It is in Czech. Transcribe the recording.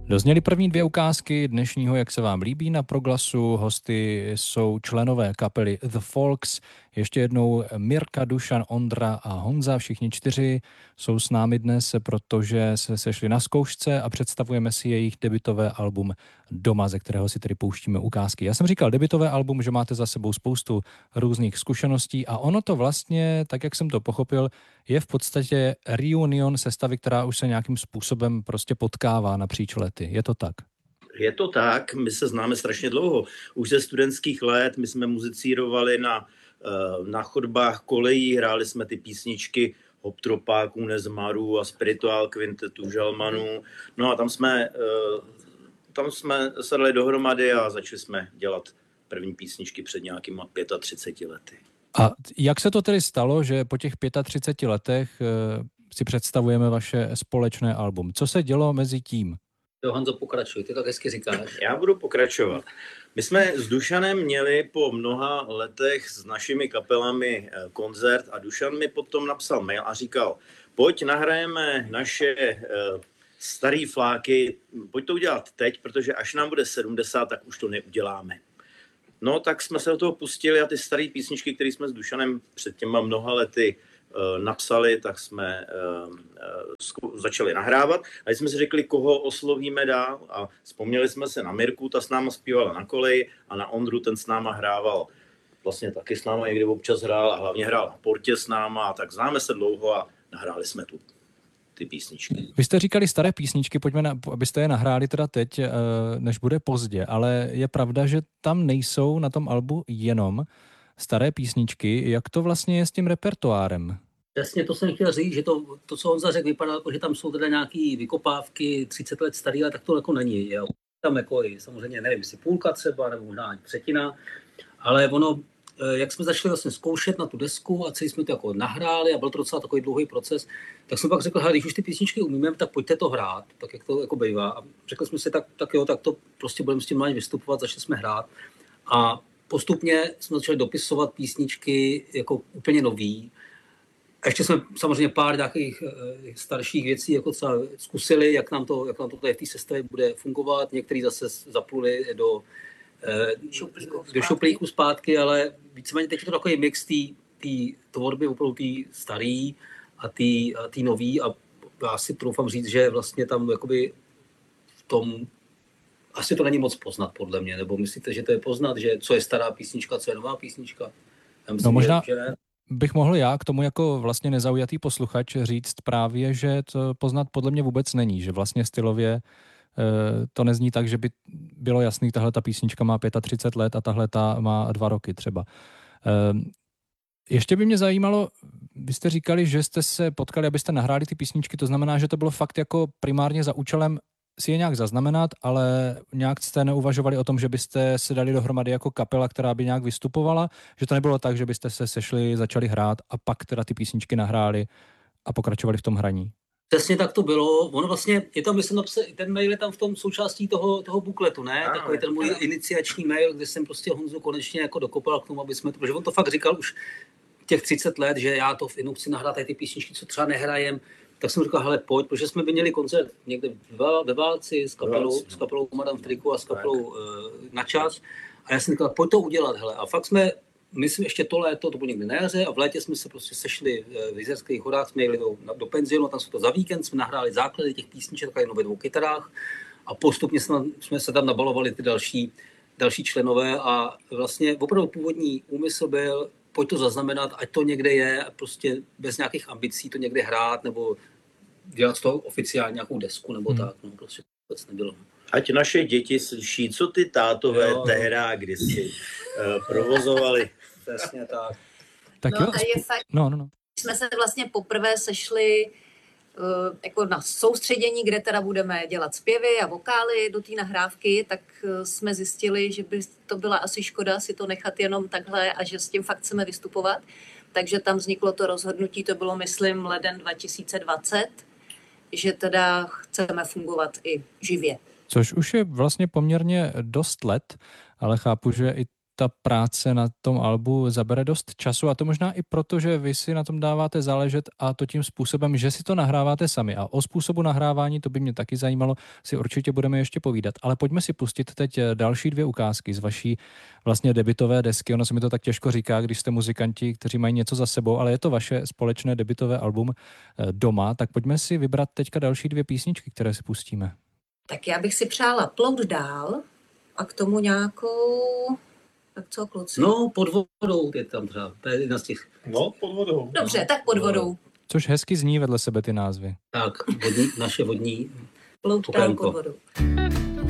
Dozněly první dvě ukázky dnešního Jak se vám líbí na Proglasu. Hosty jsou členové kapely The Folks. Ještě jednou Mirka, Dušan, Ondra a Honza. Všichni čtyři jsou s námi dnes, protože se sešli na zkoušce a představujeme si jejich debutové album Doma, ze kterého si tedy pouštíme ukázky. Já jsem říkal debutové album, že máte za sebou spoustu různých zkušeností a ono to vlastně, tak jak jsem to pochopil, je v podstatě reunion sestavy, která už se nějakým způsobem prostě potkává napříč lety. Je to tak? Je to tak, my se známe strašně dlouho. Už ze studentských let my jsme muzicírovali na chodbách kolejí, hráli jsme ty písničky Hoptropáků, Nezmarů a Spiritual Quintetu, Žalmanů. No a tam jsme se dali dohromady a začali jsme dělat první písničky před nějakýma 35 lety. A jak se to tedy stalo, že po těch 35 letech si představujeme vaše společné album? Co se dělo mezi tím? Jo, Honzo, pokračuj, ty to hezky říkáš. Já budu pokračovat. My jsme s Dušanem měli po mnoha letech s našimi kapelami koncert a Dušan mi potom napsal mail a říkal, pojď nahrajeme naše starý fláky, pojď to udělat teď, protože až nám bude 70, tak už to neuděláme. No, tak jsme se do toho pustili a ty staré písničky, které jsme s Dušanem před těma mnoha lety napsali, tak jsme začali nahrávat. A jsme si řekli, koho oslovíme dál a vzpomněli jsme se na Mirku, ta s náma zpívala na koleji a na Ondru, ten s náma hrával. Vlastně taky s náma někdy občas hrál a hlavně hrál na portě s náma, a tak známe se dlouho a nahráli jsme tu ty písničky. Vy jste říkali staré písničky, abyste je nahráli teda teď, než bude pozdě, ale je pravda, že tam nejsou na tom albu jenom staré písničky. Jak to vlastně je s tím repertoárem? Jasně, to jsem chtěl říct, že to co Honza řekl, vypadá jako, že tam jsou teda nějaký vykopávky 30 let starý, ale tak to jako není. Jo. Tam jako i samozřejmě, nevím, jestli půlka třeba, nebo možná ani třetina, ale ono, jak jsme začali vlastně zkoušet na tu desku a celý jsme to jako nahráli a byl to docela takový dlouhý proces, tak jsem pak řekl, hele, když už ty písničky umíme, tak pojďte to hrát, tak jak to jako bývá. A řekli jsme si, tak jo, tak to prostě budeme s tím mladě vystupovat, začali jsme hrát. A postupně jsme začali dopisovat písničky jako úplně nový. A ještě jsme samozřejmě pár nějakých starších věcí jako třeba zkusili, jak nám to tady v té sestavě bude fungovat. Některý zase zapluli do šuplíku zpátky, ale víceméně teď je to takový mix té tvorby opravdu té starý a té nový a já si troufám říct, že vlastně tam jakoby v tom asi to není moc poznat podle mě, nebo myslíte, že to je poznat, že co je stará písnička, co je nová písnička? Já myslím, no možná že ne. Bych mohl já k tomu jako vlastně nezaujatý posluchač říct právě, že to poznat podle mě vůbec není, že vlastně stylově to nezní tak, že by bylo jasný, tahle ta písnička má 35 let a tahle ta má 2 roky třeba. Ještě by mě zajímalo, vy jste říkali, že jste se potkali, abyste nahráli ty písničky, to znamená, že to bylo fakt jako primárně za účelem si je nějak zaznamenat, ale nějak jste neuvažovali o tom, že byste se dali dohromady jako kapela, která by nějak vystupovala, že to nebylo tak, že byste se sešli, začali hrát a pak teda ty písničky nahráli a pokračovali v tom hraní. Přesně tak to bylo. Ono vlastně, je tam, myslím, ten mail je tam v tom součástí toho bukletu, ne? Ano, takový ten můj iniciační mail, kde jsem prostě Honzu konečně jako dokopal k tomu, aby jsme to, protože on to fakt říkal už těch 30 let, že já to jednou chci nahrát ty písničky, co třeba nehrajem. Tak jsem říkal, hele, pojď, protože jsme by měli koncert někde ve Válci s kapelou Madame v triku a s kapelou Na čas. A já jsem říkal, pojď to udělat, hele. A fakt jsme, myslím, ještě to léto, to bylo někdy na jaře, a v létě jsme se prostě sešli v Jizerských horách, jsme jeli do penzionu, tam jsme to za víkend, jsme nahráli základy těch písniček, tak jenom ve 2 kytarách a postupně jsme se tam nabalovali ty další členové a vlastně opravdu původní úmysl byl, pojď to zaznamenat, ať to někde je, prostě bez nějakých ambicí to někde hrát, nebo dělat z toho oficiálně nějakou desku, nebo tak, no prostě vůbec nebylo. Ať naše děti slyší, co ty tátové tehdy kdysi provozovali. Přesně tak. Tak no jo. a je fakt, jsme se vlastně poprvé sešli jako na soustředění, kde teda budeme dělat zpěvy a vokály do té nahrávky, tak jsme zjistili, že by to byla asi škoda si to nechat jenom takhle a že s tím fakt chceme vystupovat. Takže tam vzniklo to rozhodnutí, to bylo, myslím, leden 2020, že teda chceme fungovat i živě. Což už je vlastně poměrně dost let, ale chápu, že i ta práce na tom albu zabere dost času a to možná i proto, že vy si na tom dáváte záležet a to tím způsobem, že si to nahráváte sami. A o způsobu nahrávání, to by mě taky zajímalo, si určitě budeme ještě povídat. Ale pojďme si pustit teď další 2 ukázky z vaší vlastně debutové desky. Ono se mi to tak těžko říká, když jste muzikanti, kteří mají něco za sebou, ale je to vaše společné debutové album Doma. Tak pojďme si vybrat teďka další 2 písničky, které si pustíme. Tak já bych si přála Plout dál a k tomu nějakou... Tak co, kluci? No, Pod vodou je tam třeba. To je jedna z těch. No, Pod vodou. Dobře, tak Pod vodou. Což hezky zní vedle sebe ty názvy. Tak, naše vodní Plout dál pod vodou.